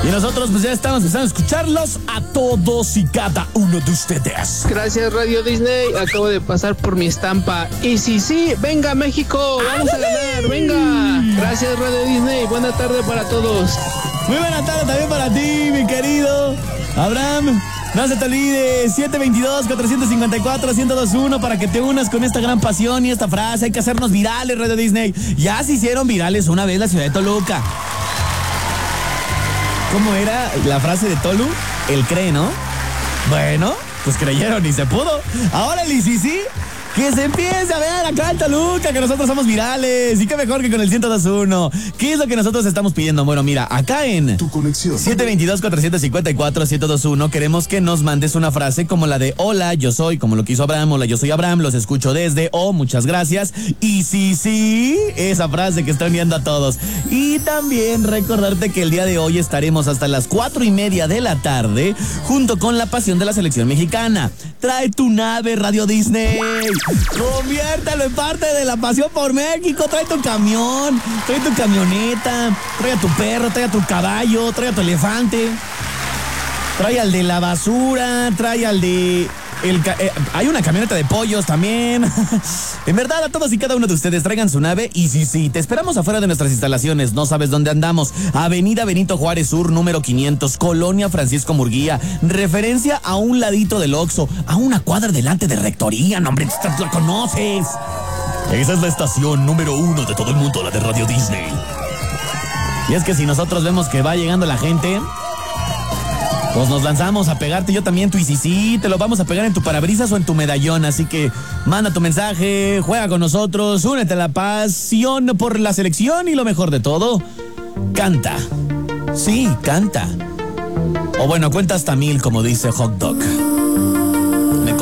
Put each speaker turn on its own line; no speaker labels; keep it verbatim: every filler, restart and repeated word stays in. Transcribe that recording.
Y nosotros pues ya estamos empezando a escucharlos a todos y cada uno de ustedes.
Gracias, Radio Disney. Acabo de pasar por mi estampa. Y sí, sí, venga México, vamos a ganar, venga. Gracias, Radio Disney. Buena tarde para todos.
Muy buena tarde también para ti, mi querido Abraham. No se te olvide, siete dos dos, cuatro cinco cuatro, uno cero dos uno para que te unas con esta gran pasión y esta frase. Hay que hacernos virales, Radio Disney. Ya se hicieron virales una vez la ciudad de Toluca. ¿Cómo era la frase de Tolu? Él cree, ¿no? Bueno, pues creyeron y se pudo. Ahora el I C C, que se empiece a ver acá en Toluca, que nosotros somos virales. Y qué mejor que con el ciento dos uno. ¿Qué es lo que nosotros estamos pidiendo? Bueno, mira, acá en
Tu conexión.
siete dos dos, cuatro cinco cuatro, uno cero dos uno queremos que nos mandes una frase como la de hola, yo soy, como lo que hizo Abraham, hola, yo soy Abraham, los escucho desde, o oh, muchas gracias. Y sí, sí, esa frase que está uniendo a todos. Y también recordarte que el día de hoy estaremos hasta las cuatro y media de la tarde junto con la pasión de la selección mexicana. Trae tu nave, Radio Disney. Conviértelo en parte de la pasión por México. Trae tu camión, trae tu camioneta, trae a tu perro, trae a tu caballo, trae a tu elefante, trae al de la basura, trae al de... El ca- eh, hay una camioneta de pollos también. En verdad, a todos y cada uno de ustedes traigan su nave. Y sí, sí, te esperamos afuera de nuestras instalaciones. No sabes dónde andamos. Avenida Benito Juárez Sur, número quinientos, Colonia Francisco Murguía. Referencia a un ladito del Oxxo, a una cuadra delante de Rectoría. No, hombre, tú la conoces. Esa es la estación número uno de todo el mundo, la de Radio Disney. Y es que si nosotros vemos que va llegando la gente, pues nos lanzamos a pegarte. Yo también, tu y sí, sí, te lo vamos a pegar en tu parabrisas o en tu medallón. Así que manda tu mensaje, juega con nosotros, únete a la pasión por la selección y lo mejor de todo, canta. Sí, canta. O bueno, cuenta hasta mil, como dice Hot Dog.